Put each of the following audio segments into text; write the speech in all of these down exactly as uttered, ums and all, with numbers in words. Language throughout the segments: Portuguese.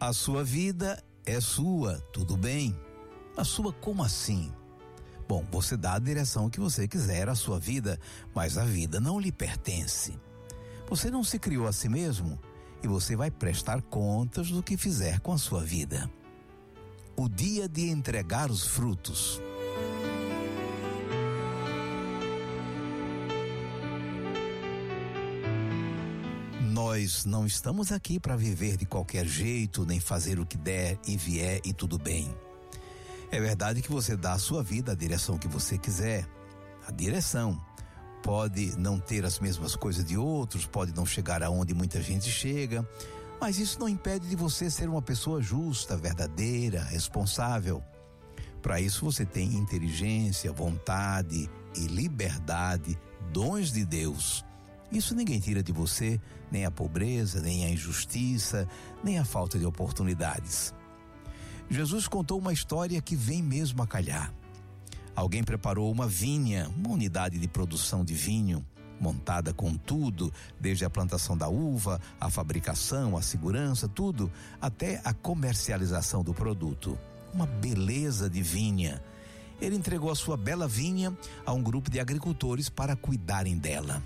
A sua vida é sua, tudo bem? A sua como assim? Bom, você dá a direção que você quiser à sua vida, mas a vida não lhe pertence. Você não se criou a si mesmo e você vai prestar contas do que fizer com a sua vida. O dia de entregar os frutos. Nós não estamos aqui para viver de qualquer jeito, nem fazer o que der e vier e tudo bem. É verdade que você dá à sua vida a direção que você quiser. A direção pode não ter as mesmas coisas de outros, pode não chegar aonde muita gente chega, mas isso não impede de você ser uma pessoa justa, verdadeira, responsável. Para isso você tem inteligência, vontade e liberdade, dons de Deus. Isso ninguém tira de você, nem a pobreza, nem a injustiça, nem a falta de oportunidades. Jesus contou uma história que vem mesmo a calhar. Alguém preparou uma vinha, uma unidade de produção de vinho, montada com tudo, desde a plantação da uva, a fabricação, a segurança, tudo, até a comercialização do produto. Uma beleza de vinha. Ele entregou a sua bela vinha a um grupo de agricultores para cuidarem dela.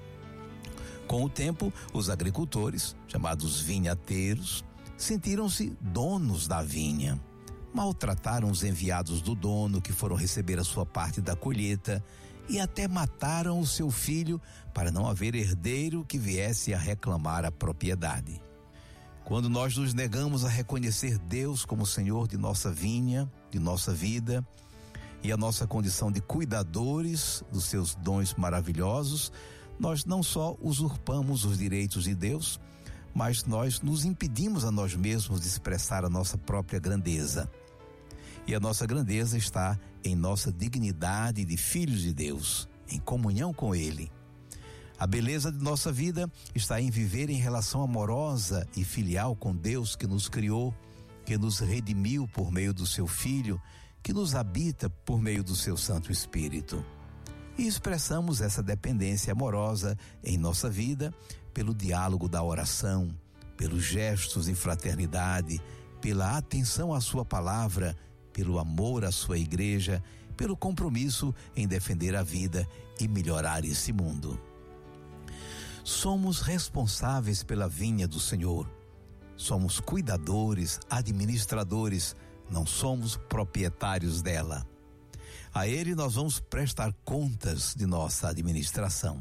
Com o tempo, os agricultores, chamados vinhateiros, sentiram-se donos da vinha. Maltrataram os enviados do dono que foram receber a sua parte da colheita e até mataram o seu filho para não haver herdeiro que viesse a reclamar a propriedade. Quando nós nos negamos a reconhecer Deus como Senhor de nossa vinha, de nossa vida e a nossa condição de cuidadores dos seus dons maravilhosos, nós não só usurpamos os direitos de Deus, mas nós nos impedimos a nós mesmos de expressar a nossa própria grandeza. E a nossa grandeza está em nossa dignidade de filhos de Deus, em comunhão com Ele. A beleza de nossa vida está em viver em relação amorosa e filial com Deus que nos criou, que nos redimiu por meio do seu Filho, que nos habita por meio do seu Santo Espírito. E expressamos essa dependência amorosa em nossa vida pelo diálogo da oração, pelos gestos de fraternidade, pela atenção à sua palavra, pelo amor à sua igreja, pelo compromisso em defender a vida e melhorar esse mundo. Somos responsáveis pela vinha do Senhor. Somos cuidadores, administradores, não somos proprietários dela. A Ele nós vamos prestar contas de nossa administração.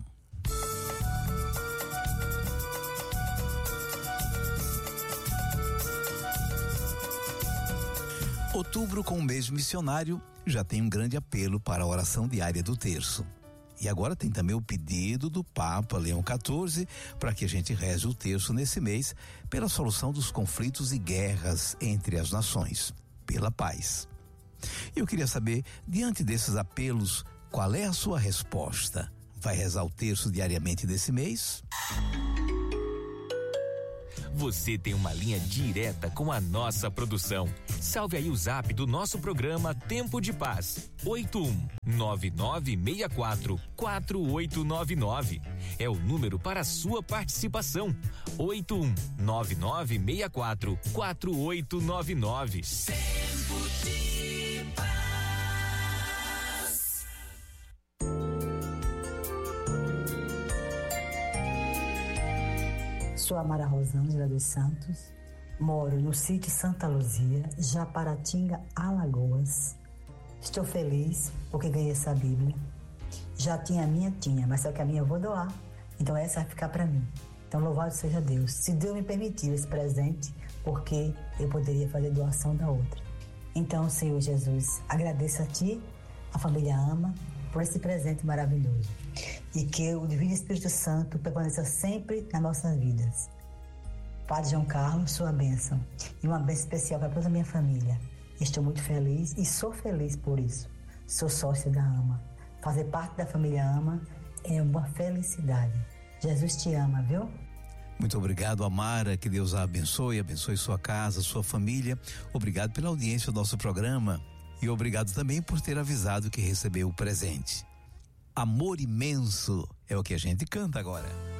Outubro, com o mês missionário, já tem um grande apelo para a oração diária do terço. E agora tem também o pedido do Papa Leão quatorze para que a gente reze o terço nesse mês pela solução dos conflitos e guerras entre as nações, pela paz. Eu queria saber, diante desses apelos, qual é a sua resposta? Vai rezar o terço diariamente desse mês? Você tem uma linha direta com a nossa produção. Salve aí o zap do nosso programa Tempo de Paz. oito um nove nove seis quatro quatro oito nove nove. É o número para a sua participação. oito um nove nove seis quatro quatro oito nove nove. Tempo de Paz. Sou a Mara Rosângela dos Santos, moro no sítio Santa Luzia, Japaratinga, Alagoas. Estou feliz porque ganhei essa Bíblia. Já tinha a minha, tinha, mas só que a minha eu vou doar. Então essa vai ficar para mim. Então louvado seja Deus. Se Deus me permitiu esse presente, porque eu poderia fazer doação da outra. Então, Senhor Jesus, agradeço a Ti, a família Ama, por esse presente maravilhoso. E que o Divino Espírito Santo permaneça sempre nas nossas vidas. Padre João Carlos, sua bênção. E uma bênção especial para toda a minha família. Estou muito feliz e sou feliz por isso. Sou sócia da Ama. Fazer parte da família Ama é uma felicidade. Jesus te ama, viu? Muito obrigado, Amara, que Deus a abençoe, abençoe sua casa, sua família. Obrigado pela audiência do nosso programa e obrigado também por ter avisado que recebeu o presente. Amor imenso é o que a gente canta agora.